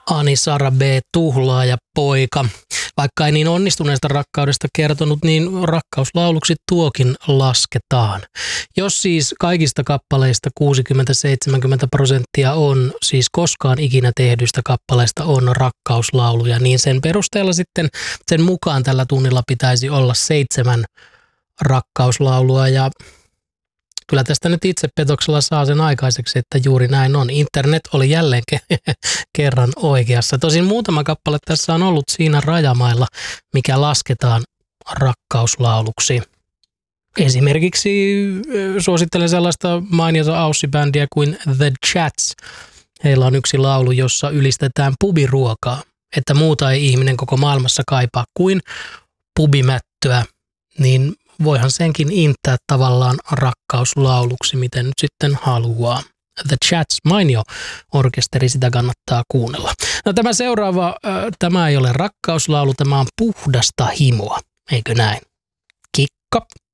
Ani Sara B. Tuhlaaja poika. Vaikka ei niin onnistuneesta rakkaudesta kertonut, niin rakkauslauluksi tuokin lasketaan. Jos siis kaikista kappaleista 60-70% on, siis koskaan ikinä tehdyistä kappaleista on rakkauslauluja, niin sen perusteella sitten sen mukaan tällä tunnilla pitäisi olla 7 rakkauslaulua ja kyllä tästä nyt itse petoksella saa sen aikaiseksi, että juuri näin on. Internet oli jälleen kerran oikeassa. Tosin muutama kappale tässä on ollut siinä rajamailla, mikä lasketaan rakkauslauluksi. Esimerkiksi suosittelen sellaista mainiota aussibändiä kuin The Chats. Heillä on yksi laulu, jossa ylistetään pubiruokaa, että muuta ei ihminen koko maailmassa kaipaa kuin pubimättöä, niin voihan senkin intää tavallaan rakkauslauluksi, miten nyt sitten haluaa. The Chats, mainio orkesteri, sitä kannattaa kuunnella. No tämä seuraava, tämä ei ole rakkauslaulu, tämä on puhdasta himoa, eikö näin? Kikka.